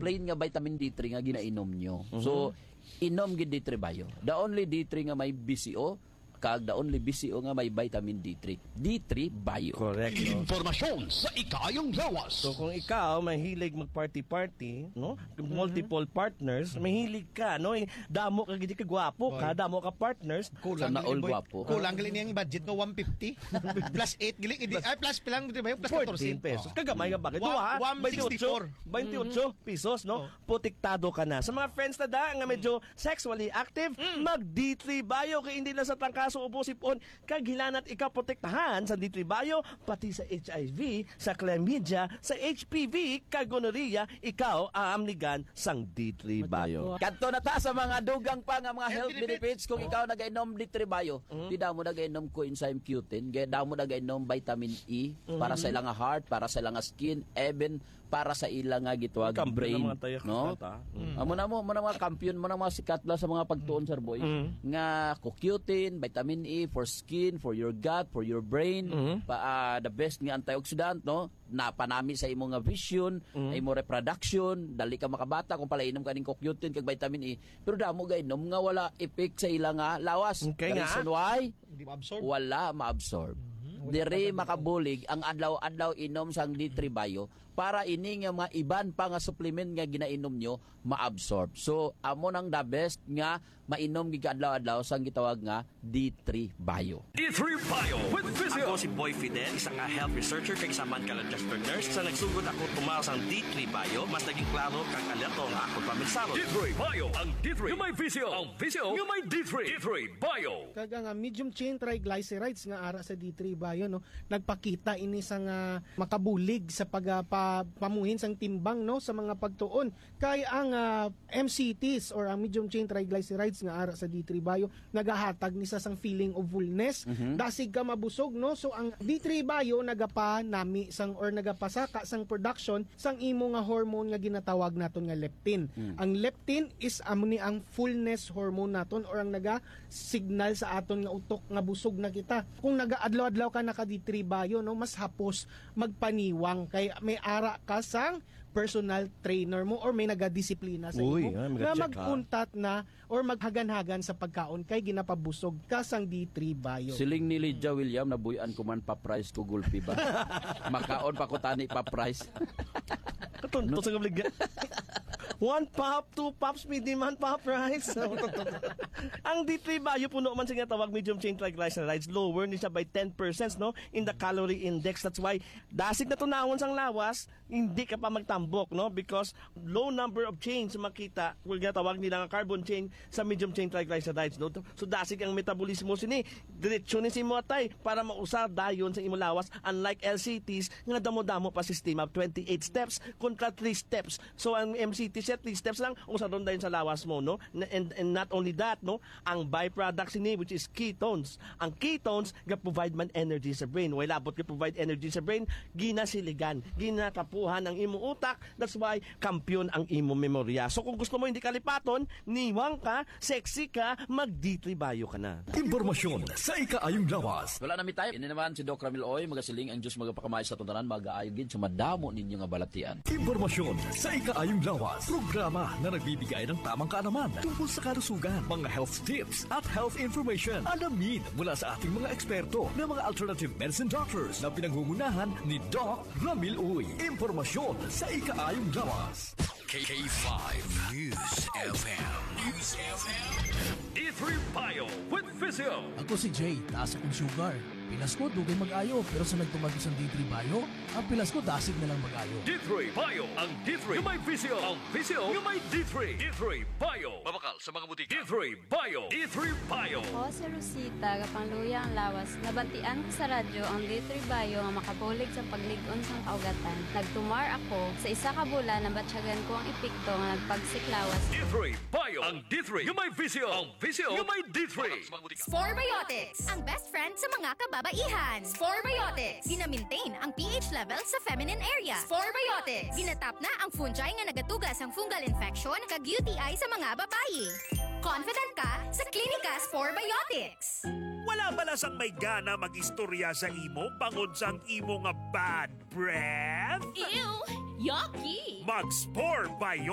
plain nga vitamin D3 nga ginainom nyo. So, inom gid D3 Bio. The only D3 nga may BCO, kag the only BCO nga may vitamin D3. D3 Bio. Correct, no? Impormasyon sa ikayong lawas. So kung ikaw mahilig mag-party-party, no? Multiple partners, mahilig ka, no? Damo ka gid ka gwapo ka, damo ka partners. Sana all gwapo. Kulang gali niyang budget ko 150 plus 8 gali ay plus pilang di ba yung plus 14 14 pesos. Kagamay nga bakit? 164. 28 pesos, no? Putiktado ka na. Sa mga friends na da nga medyo sexually active, mag D3 Bio kay hindi lang sa tangkaso ubo sipon kag hilanat ikaw protektahan sa D3 Bio pati sa HIV, sa chlamydia, sa HPV, kag gonorrhea, ikaw aamnigan sang D3 Bio. Kadto na ta sa mga dugang pa nga mga health benefits kung ikaw nagainom D3 Bio. Di daw mo nagainom coenzyme Q10, daw mo nagainom vitamin E para sa ilang heart, para sa ilang skin, even para sa ilang gitwag brain, no? Amo na mga kampiyon mo na mga sikat la sa mga pagtuon sir boy. Nga Q10, vitamin E for skin, for your gut, for your brain, the best nga antioxidant, no? Napanami sa imong nga vision, imong reproduction, dali ka makabata kung palainom ka ning Q10 kag vitamin E. Pero damo gainom nga wala effect sa ilang lawas. Okay, reason why? Hindi ma-absorb. Wala ma-absorb. Diri makabulig ang adlaw-adlaw inom sang D3 Bio para ini nga mga iban pa nga supplement nga ginainom nyo ma-absorb. So amo nang the best nga mainom gid adlaw-adlaw sang gitawag nga D3 Bio. D3 Bio with Physio. Ako si Boy Fidel, isang health researcher kay Saman Registered Nurse. Sa nagsugod ako tumaw sang D3 Bio, mas naging klaro kang alerto nga ako paminsaro. D3 Bio, ang D3 yung may Physio, ang Physio yung may D3. D3 Bio. Kaga nga medium chain triglycerides nga ara sa D3 Bio, no, nagpakita ini sa nga makabulig sa pamuhin sang timbang, no, sa mga pagtuon kay ang MCTs or ang medium chain triglycerides nga ara sa D3 Bio nagahatag ni sa sang feeling of fullness, dasig ka mabusog, no. So ang D3 Bio nagapa nami sang or nagapasaka sang production sang imo nga hormone nga ginatawag naton nga leptin. Ang leptin is amni ang fullness hormone naton or ang naga signal sa aton nga utok nga busog na kita. Kung nagaadlaw-adlaw ka naka D3 Bio, no, mas hapos magpaniwang kay may ara ka sang personal trainer mo or may nagadisiplina sa imo na magpuntat na or maghagan-hagan sa pagkaon kay ginapabusog ka sang D3 Bio. Siling ni Lydia William nabuyan ko man pa price ko gulpi ba. Makaon pa ko tani pa price. Katunto sa kabligyan. 1 pop, 2 pops, medium man pop rice. Ang D3 Bio puno man siya tawag medium chain triglycerides, lower ni siya by 10%, no, in the calorie index. That's why dasig na tunawon sang lawas, hindi ka pa magtambok, no, because low number of chains makita, will ginatawag nila nga carbon chain sa medium chain triglycerides, no. So dasig ang metabolismo sini, diretso ni si mo atay para mausar dayon sa imo lawas, unlike LCTs nga damo-damo pa sistema 28 steps kontra 3 steps. So ang MCT set 3 steps lang usar doon dayon sa lawas mo, no. And not only that, no, ang byproducts ni which is ketones. Ang ketones ga provide man energy sa brain. While abot ga provide energy sa brain, ginasiligan, ginatapuhan ang imo utak. That's why kampiyon ang imo memorya. So kung gusto mo hindi kalipaton, niwang ka, sexy ka, mag D3 Bio ka na. Impormasyon sa ikaayong lawas. Wala na mi tayo. Ini naman si Doc Ramil Oy, magasiling ang Diyos magapakamay sa tuntanan, mag-aayogin sa madamo ninyo nga balatian. Impormasyon sa ikaayong lawas. Programa na nagbibigay ng tamang kaalaman tungkol sa kalusugan, mga health tips at health information. Alamin mula sa ating mga eksperto na mga alternative medicine doctors na pinangungunahan ni Doc Ramil Uy. Impormasyon sa ikaayong lawas. K5 News FM. News FM. D3 Bio with Physio. Ako si Jay, taas akong sugar. Pilas ko, dugay mag-ayo. Pero sa nagtumag isang D3 Bio, ang pilas ko, dasig na lang mag-ayo. D3 Bio. Ang D3 yung may Physio. Ang Physio yung may D3. D3 Bio. Mabakal sa mga butika. D3 Bio. D3 Bio. Ako si Rosita, kapangluya ang lawas. Nabantian ko sa radyo ang D3 Bio nga makabulig sa pagligon sang kaugatan. Nagtumar ako sa isa ka bulan na batsyagan ko ang epekto nga nagpagsiklawas. D3 Bio. Ang D3 yung may Physio. Ang Physio yung may D3. Sporebiotics, ang best friend sa mga kababaihan. Sporebiotics, gina-maintain ang pH level sa feminine area. Sporebiotics, ginatap na ang fungi nga nagatugas ang fungal infection kag UTI sa mga babae. Confident ka sa Klinika Sporebiotics. Wala bala sang may gana mag-istorya sa imo bangod sang imo nga bad breath? Ew! Yucky! Mag-Sporebiotics